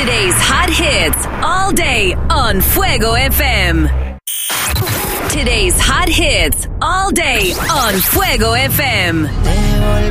Today's hot hits all day on Fuego FM. Today's hot hits all day on Fuego FM. Te